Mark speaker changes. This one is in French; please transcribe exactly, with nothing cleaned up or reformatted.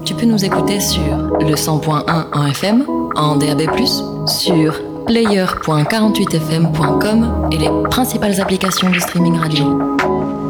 Speaker 1: Tu peux nous écouter sur le cent point un en F M, en D A B plus, sur player point quarante-huit f m point com et les principales applications de streaming radio.